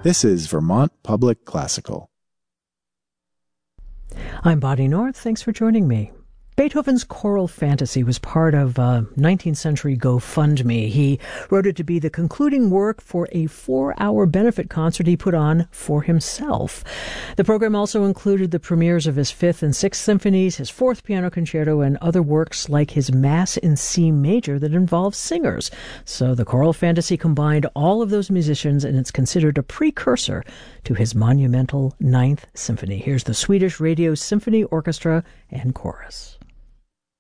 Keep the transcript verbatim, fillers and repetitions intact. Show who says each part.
Speaker 1: This is Vermont Public Classical.
Speaker 2: I'm Bonnie North. Thanks for joining me. Beethoven's Choral Fantasy was part of a nineteenth century GoFundMe. He wrote it to be the concluding work for a four-hour benefit concert he put on for himself. The program also included the premieres of his fifth and sixth symphonies, his fourth piano concerto, and other works like his Mass in C major that involves singers. So the Choral Fantasy combined all of those musicians, and it's considered a precursor to his monumental Ninth Symphony. Here's the Swedish Radio Symphony Orchestra and Chorus.